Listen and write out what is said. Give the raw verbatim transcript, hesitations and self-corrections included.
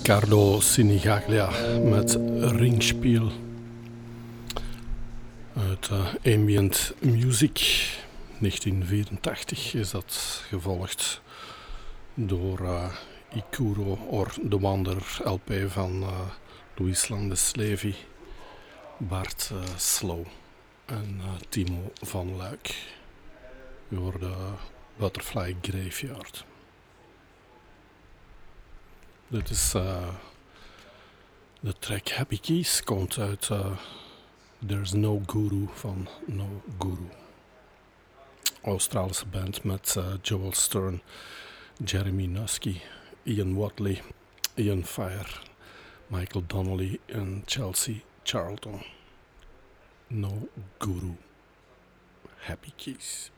Riccardo Sinigaglia met Ringspiel uit uh, Ambient Music. negentien vierentachtig is dat gevolgd door uh, Ikuro or The Wanderer, L P van uh, Louis Landeslevy, Bart uh, Slow en uh, Timo van Luik. Je hoorde uh, Butterfly Graveyard. Dit is uh, de track Happy Keys, komt uit uh, There's No Guru van No Guru. Australische band met uh, Joel Stern, Jeremy Nusky, Ian Watley, Ian Fire, Michael Donnelly en Chelsea Charlton. No Guru. Happy Keys.